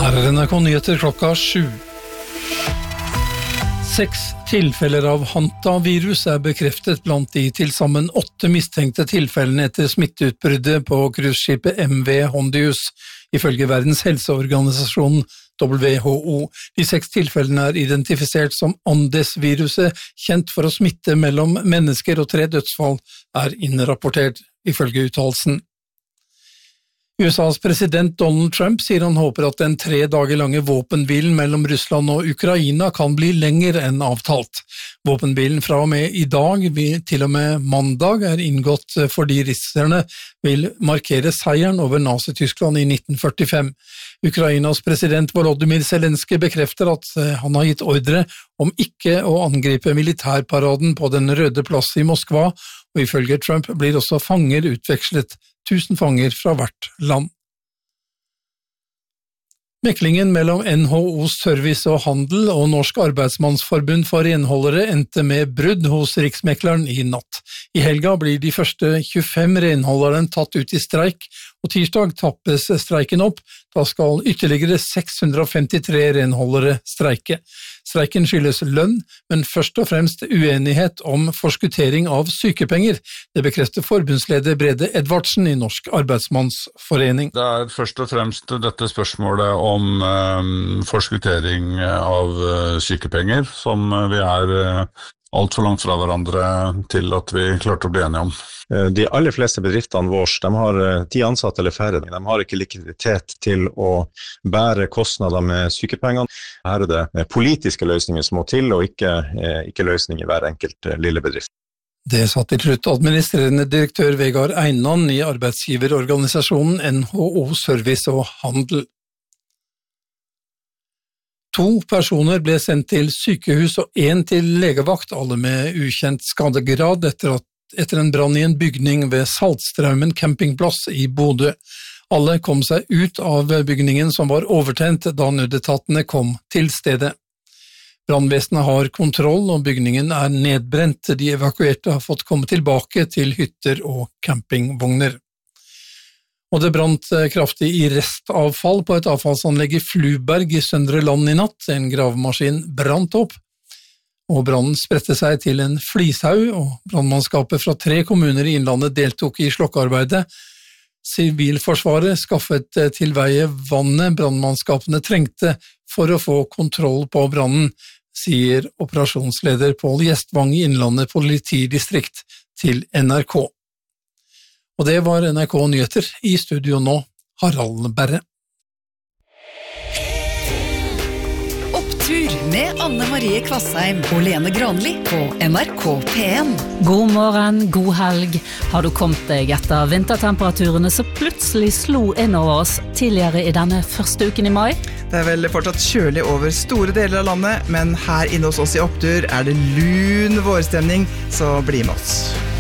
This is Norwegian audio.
Her NRK Nyheter klokka 7. 6 tilfeller av hantavirus bekreftet blant de til sammen 8 mistenkte tilfellene etter smitteutbruddet på cruiseskipet MV Hondius, ifølge Verdens helseorganisasjon WHO. De 6 tilfellene identifisert som Andes-viruset, kjent for å smitte mellom mennesker, og 3 dødsfall innrapportert, ifølge uttalelsen. USAs president Donald Trump sier han håper at den 3 dager lange våpenhvilen mellom Russland og Ukraina kan bli lenger enn avtalt. Våpenhvilen fra og med i dag, til og med mandag, inngått fordi russerne vil markere seieren over Nazi-Tyskland i 1945. Ukrainas president Volodymyr Zelenskyj bekrefter at han har gitt ordre om ikke å angripe militærparaden på Den røde plass i Moskva, og ifølge Trump blir også fanger utvekslet, 1000 fanger fra hvert land. Meklingen mellom NHO Service og Handel og Norsk Arbeidsmannsforbund for renholdere endte med brudd hos Riksmekleren i natt. I helga blir de første 25 renholderne tatt ut i streik, og tirsdag tappes streiken opp. Da skal ytterligere 653 renholdere streike. Streiken skyldes lønn, men først og fremst uenighet om forskuttering av sykepenger. Det bekrefter forbundsleder Brede Edvardsen i Norsk Arbeidsmannsforening. Det først og fremst dette spørsmålet om forskuttering av sykepenger, som vi alt for langt fra hverandre til at vi klarte å bli enige om. De aller fleste bedriftene våre, de har 10 ansatte eller færre. De har ikke likviditet til å bære kostnader med sykepengene. Her det politiske løsninger som må til, og ikke løsninger i hver enkelt lille bedrift. Det sa til slutt administrerende direktør Vegard Einan i arbeidsgiverorganisasjonen NHO Service og Handel. 2 personer ble sendt til sykehus og 1 til legevakt, alle med ukjent skadegrad etter en brann i en bygning ved Saltstraumen campingplass i Bodø. Alle kom seg ut av bygningen som var overtent da nødetatene kom til stedet. Brannvesenet har kontroll, og bygningen nedbrent. De evakuerte har fått komme tilbake til hytter og campingvogner. Og det brant kraftig i restavfall på et avfallsanlegg i Fluberg i Søndre Land i natt. En gravemaskin brant opp, og brannen spredte seg til en flishaug, og brannmannskapet fra 3 kommuner i Innlandet deltok i slokkearbeidet. Sivilforsvaret skaffet til veie vannet brannmannskapene trengte for å få kontroll på brannen, sier operasjonsleder Pål Gjestvang i Innlandet politidistrikt til NRK. Og det var NRK Nyheter. I studio nå, Harald Berre. Opptur med Anne Marie Kvassheim og Lene Granli på NRK P1. God morgen, god helg. Har du kommet deg etter vintertemperaturene så plutselig slo inn over oss tidligere i denne første uken i mai? Det vel fortsatt kjølig over store deler av landet, men her inne hos oss i Opptur det lun vårstemning, så bli med oss.